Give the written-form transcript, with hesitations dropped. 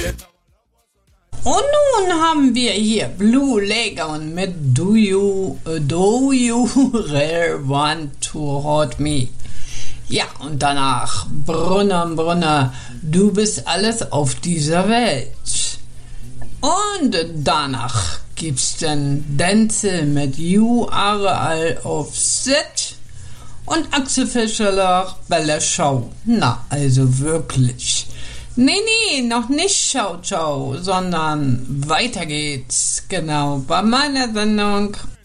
Und nun haben wir hier Blue Lagoon mit Do You Really Want to Hold Me? Ja, und danach Brunner, du bist alles auf dieser Welt. Und danach gibt's dann Denzel mit You Are All of Set und Axel Fischer Bella Show. Na, also wirklich. Nee, noch nicht Ciao, sondern weiter geht's. Genau, bei meiner Sendung